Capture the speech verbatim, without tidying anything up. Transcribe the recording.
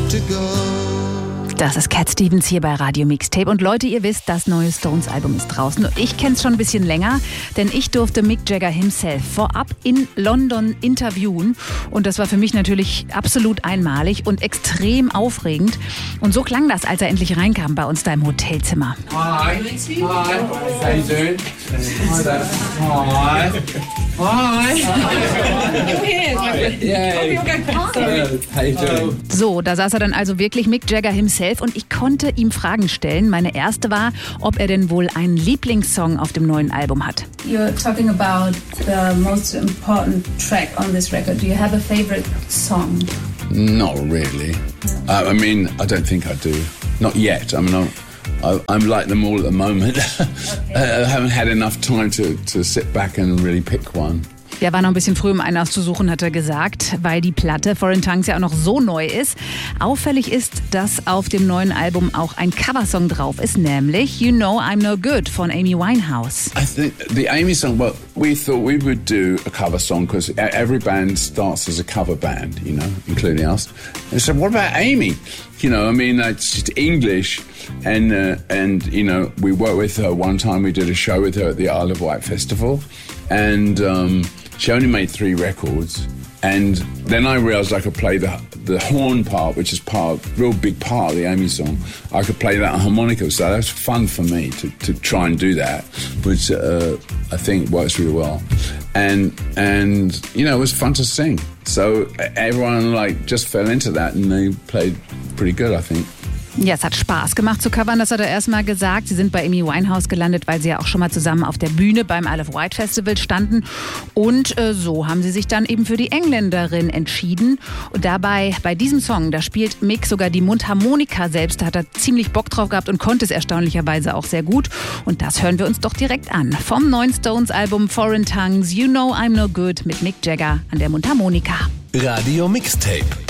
to go. Das ist Cat Stevens hier bei Radio Mixtape. Und Leute, ihr wisst, das neue Stones-Album ist draußen. Ich kenne es schon ein bisschen länger, denn ich durfte Mick Jagger himself vorab in London interviewen. Und das war für mich natürlich absolut einmalig und extrem aufregend. Und so klang das, als er endlich reinkam bei uns da im Hotelzimmer. Hi. Hi. How you doing? Hi there. Hi. Hi. How you doing? So, da saß er dann also wirklich, Mick Jagger himself, und ich konnte ihm Fragen stellen. Meine erste war, ob er denn wohl einen Lieblingssong auf dem neuen Album hat. You're talking about the most important track on this record. Do you have a favorite song? Not really. Uh, I mean, I don't think I do. Not yet. I mean, I'm, I, I'm like them all at the moment. Okay. I haven't had enough time to, to sit back and really pick one. Der war noch ein bisschen früh, um einen auszusuchen, hat er gesagt, weil die Platte Foreign Tongues ja auch noch so neu ist. Auffällig ist, dass auf dem neuen Album auch ein Coversong drauf ist, nämlich You Know I'm No Good von Amy Winehouse. I think the Amy song, well, we thought we would do a cover song because every band starts as a cover band, you know, including us. And so what about Amy? You know, I mean, it's just English. And, uh, and you know, we worked with her one time. We did a show with her at the Isle of Wight Festival. And um, she only made three records. And then I realised I could play the the horn part, which is part, real big part of the Amy song. I could play that on harmonica, so that's fun for me to, to try and do that, which uh, I think works really well. And and you know, it was fun to sing. So everyone like just fell into that, and they played pretty good, I think. Ja, es hat Spaß gemacht zu covern, das hat er erstmal gesagt. Sie sind bei Amy Winehouse gelandet, weil sie ja auch schon mal zusammen auf der Bühne beim Isle of Wight Festival standen. Und äh, so haben sie sich dann eben für die Engländerin entschieden. Und dabei, bei diesem Song, da spielt Mick sogar die Mundharmonika selbst. Da hat er ziemlich Bock drauf gehabt und konnte es erstaunlicherweise auch sehr gut. Und das hören wir uns doch direkt an. Vom neuen Stones-Album Foreign Tongues, You Know I'm No Good mit Mick Jagger an der Mundharmonika. Radio Mixtape.